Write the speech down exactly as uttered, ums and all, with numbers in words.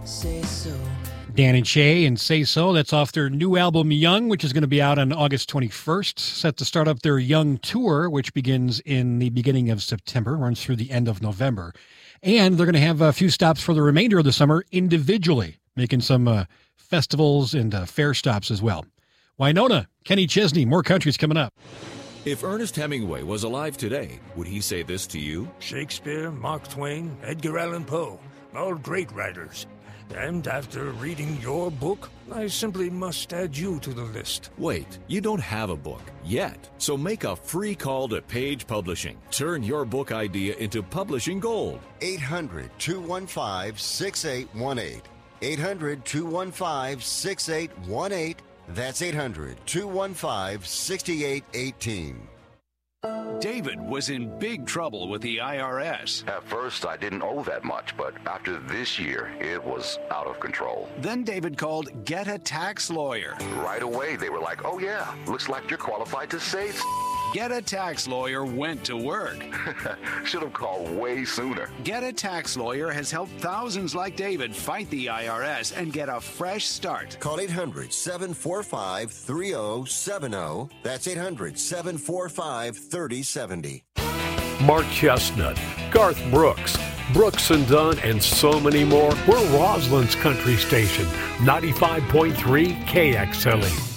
Say so. Dan and Shay and Say So. That's off their new album, Young, which is going to be out on August twenty-first. Set to start up their Young Tour, which begins in the beginning of September, runs through the end of November. And they're going to have a few stops for the remainder of the summer individually, making some uh, festivals and uh, fair stops as well. Winona, Kenny Chesney, more countries coming up. If Ernest Hemingway was alive today, would he say this to you? Shakespeare, Mark Twain, Edgar Allan Poe, all great writers. And after reading your book, I simply must add you to the list. Wait, you don't have a book yet. So make a free call to Page Publishing. Turn your book idea into publishing gold. eight hundred, two one five, six eight one eight. eight hundred, two one five, six eight one eight. That's eight hundred, two one five, six eight one eight. David was in big trouble with the I R S. At first, I didn't owe that much, but after this year, it was out of control. Then David called Get a Tax Lawyer. Right away, they were like, oh yeah, looks like you're qualified to say s-. Get a Tax Lawyer went to work. Should have called way sooner. Get a Tax Lawyer has helped thousands like David fight the I R S and get a fresh start. Call eight hundred, seven four five, three oh seven oh. That's eight hundred, seven four five, three oh seven oh. Mark Chestnut, Garth Brooks, Brooks and Dunn, and so many more. We're Roslyn's country station, ninety-five point three K X L E.